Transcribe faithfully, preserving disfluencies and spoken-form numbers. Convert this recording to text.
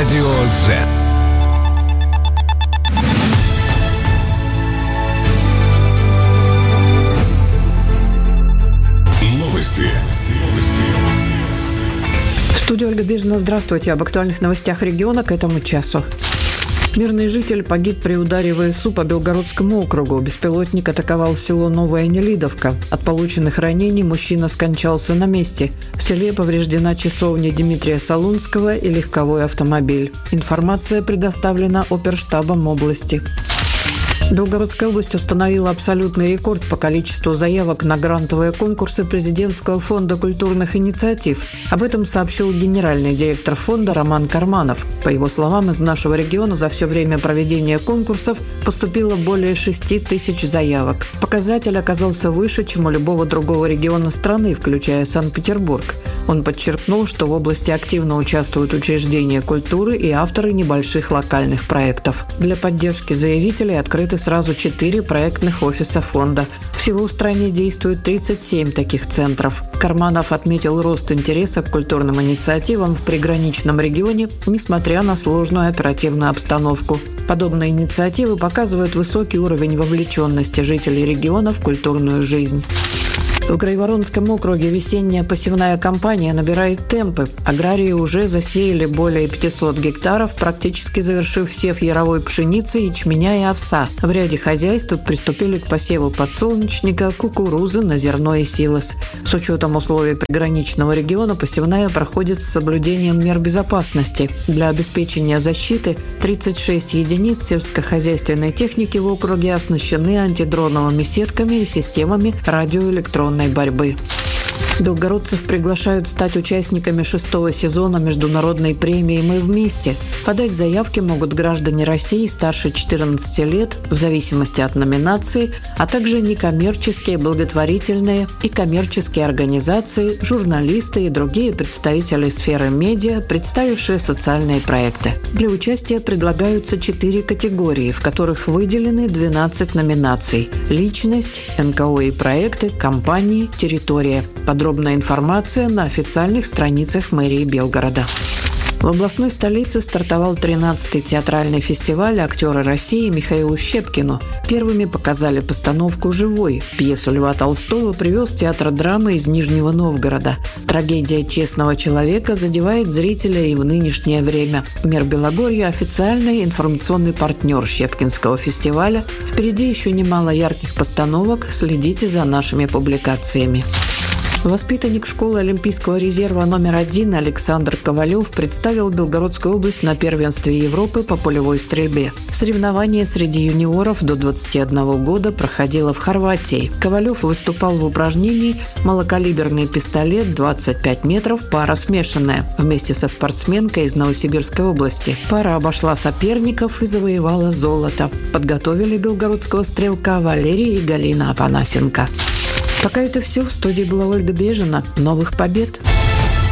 Радио Z. Новости. В студии Ольга Бежина. Здравствуйте. Об актуальных новостях региона к этому часу. Мирный житель погиб при ударе ВСУ по Белгородскому округу. Беспилотник атаковал село Новая Нелидовка. От полученных ранений мужчина скончался на месте. В селе повреждена часовня Дмитрия Солунского и легковой автомобиль. Информация предоставлена оперштабом области. Белгородская область установила абсолютный рекорд по количеству заявок на грантовые конкурсы Президентского фонда культурных инициатив. Об этом сообщил генеральный директор фонда Роман Карманов. По его словам, из нашего региона за все время проведения конкурсов поступило более шести тысяч заявок. Показатель оказался выше, чем у любого другого региона страны, включая Санкт-Петербург. Он подчеркнул, что в области активно участвуют учреждения культуры и авторы небольших локальных проектов. Для поддержки заявителей открыты сразу четыре проектных офиса фонда. Всего в стране действует тридцать семь таких центров. Карманов отметил рост интереса к культурным инициативам в приграничном регионе, несмотря на сложную оперативную обстановку. Подобные инициативы показывают высокий уровень вовлеченности жителей региона в культурную жизнь. В Грайворонском округе весенняя посевная кампания набирает темпы. Аграрии уже засеяли более пятисот гектаров, практически завершив сев яровой пшеницы, ячменя и овса. В ряде хозяйств приступили к посеву подсолнечника, кукурузы на зерно и силос. С учетом условий приграничного региона посевная проходит с соблюдением мер безопасности. Для обеспечения защиты тридцать шесть единиц сельскохозяйственной техники в округе оснащены антидроновыми сетками и системами радиоэлектронной борьбы. Белгородцев приглашают стать участниками шестого сезона международной премии «Мы вместе». Подать заявки могут граждане России старше четырнадцати лет, в зависимости от номинации, а также некоммерческие, благотворительные и коммерческие организации, журналисты и другие представители сферы медиа, представившие социальные проекты. Для участия предлагаются четыре категории, в которых выделены двенадцать номинаций: личность, эн ка о и проекты, компании, территория. Подробная информация на официальных страницах мэрии Белгорода. В областной столице стартовал тринадцатый театральный фестиваль «Актеры России» Михаилу Щепкину. Первыми показали постановку «Живой». Пьесу Льва Толстого привез театр драмы из Нижнего Новгорода. Трагедия честного человека задевает зрителя и в нынешнее время. Мэр Белогорья – официальный информационный партнер Щепкинского фестиваля. Впереди еще немало ярких постановок. Следите за нашими публикациями. Воспитанник школы Олимпийского резерва номер один Александр Ковалев представил Белгородскую область на первенстве Европы по полевой стрельбе. Соревнование среди юниоров до двадцати одного года проходило в Хорватии. Ковалев выступал в упражнении «Малокалиберный пистолет двадцать пять метров, пара смешанная» вместе со спортсменкой из Новосибирской области. Пара обошла соперников и завоевала золото. Подготовили белгородского стрелка Валерий и Галина Апанасенко. Пока это все. В студии была Ольга Бежина. Новых побед!